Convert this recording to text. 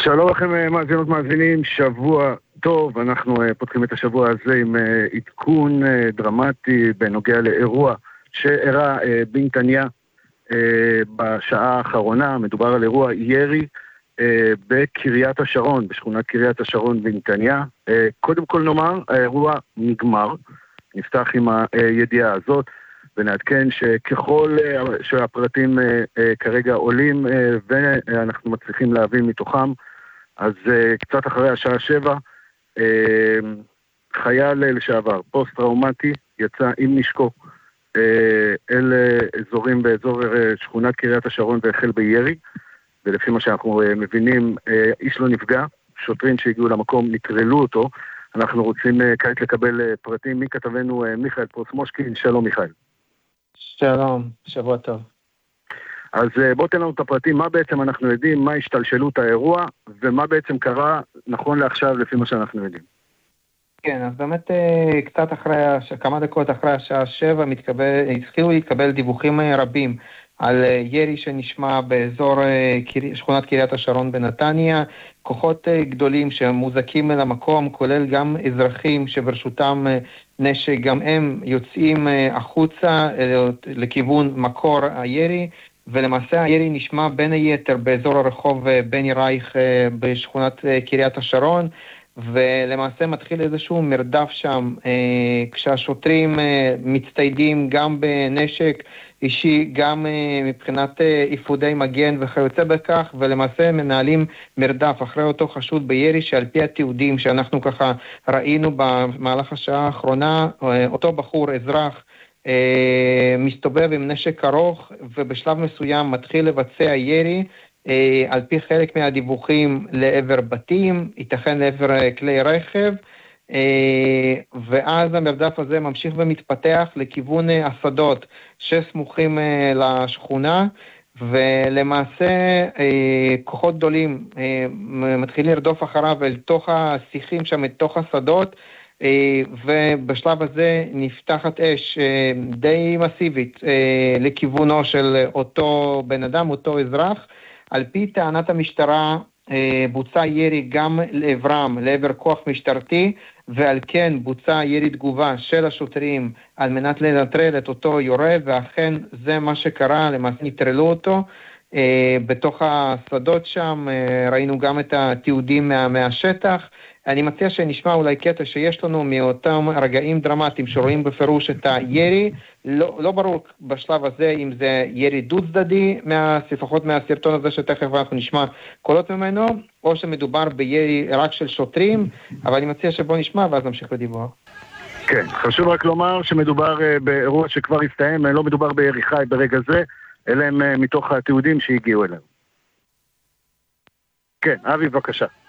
שלום לכם מאזינות מאזינים, שבוע טוב. אנחנו פותחים את השבוע הזה עם עדכון דרמטי בנוגע לאירוע שאירע בנתניה בשעה האחרונה. מדובר על אירוע ירי בקריית השרון, בשכונת קריית השרון בנתניה. קודם כל נאמר, האירוע נגמר. נפתח עם הידיעה הזאת ונעדכן שככל שהפרטים כרגע עולים ואנחנו מצליחים להבין מתוכם, אז קצת אחרי השעה 7, חייל לשעבר, פוסט-טראומטי, יצא עם נשקו אל אזורים באזור שכונת קריית השרון והחל בירי, ולפי מה שאנחנו מבינים, איש לא נפגע, שוטרים שהגיעו למקום נטרלו אותו. אנחנו רוצים כעת לקבל פרטים מכתבנו מיכאל פרוסמושקין. שלום מיכאל. שלום, שבוע טוב. אז בוא תן לנו את הפרטים, מה בעצם אנחנו יודעים, מה השתלשלות האירוע, ומה בעצם קרה נכון לעכשיו לפי מה שאנחנו יודעים. כן, אז באמת קצת אחרי, כמה דקות אחרי השעה 7, התחילו להתקבל דיווחים רבים על ירי שנשמע באזור שכונת קריית השרון בנתניה, כוחות גדולים שמוזקים אל המקום, כולל גם אזרחים שברשותם נשק, גם הם יוצאים החוצה לכיוון מקור הירי, ולמעשה הירי נשמע בין היתר באזור הרחוב בני רייך בשכונת קריית השרון, ולמעשה מתחיל איזשהו מרדף שם, כשהשוטרים מצטיידים גם בנשק אישי, גם מבחינת איפודי מגן וכיוצא בכך, ולמעשה מנהלים מרדף אחרי אותו חשוד בירי, שעל פי התיעודים שאנחנו ככה ראינו במהלך השעה האחרונה, אותו בחור אזרח מסתובב עם נשק ארוך, ובשלב מסוים מתחיל לבצע ירי, על פי חלק מהדיווחים לעבר בתים, ייתכן לעבר כלי רכב, ואז המרדף הזה ממשיך ומתפתח לכיוון השדות שסמוכים לשכונה, ולמעשה כוחות גדולים מתחילים לרדוף אחריו אל תוך השיחים שם, אל תוך השדות, ובשלב הזה נפתחת אש די מסיבית לכיוונו של אותו בן אדם, אותו אזרח. על פי טענת המשטרה בוצע ירי גם לעברם, לעבר כוח משטרתי, ועל כן בוצע ירי תגובה של השוטרים על מנת לנטרל את אותו יורה, ואכן זה מה שקרה, למעשה נטרלו אותו בתוך השדות שם. ראינו גם את התיעודים מהשטח. אני מציע שנשמע אולי קטע שיש לנו מאותם רגעים דרמטיים שרואים בפירוש את הירי. לא ברור בשלב הזה אם זה ירי דו צדדי, לפחות מהסרטון הזה שתכף אנחנו נשמע קולות ממנו, או שמדובר בירי רק של שוטרים, אבל אני מציע שבוא נשמע ואז נמשיך לדיווח. כן, חשוב רק לומר שמדובר באירוע שכבר הסתיים, לא מדובר בירי חי ברגע זה, אלא הם מתוך התיעודים שהגיעו אליהם. כן, אבי בבקשה.